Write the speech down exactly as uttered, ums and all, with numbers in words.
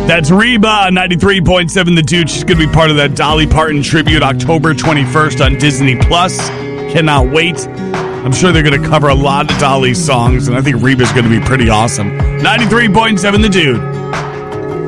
That's Reba, ninety-three point seven The Dude. She's going to be part of that Dolly Parton tribute October twenty-first on Disney Plus. Cannot wait. I'm sure they're going to cover a lot of Dolly songs, and I think Reba's going to be pretty awesome. ninety-three point seven The Dude.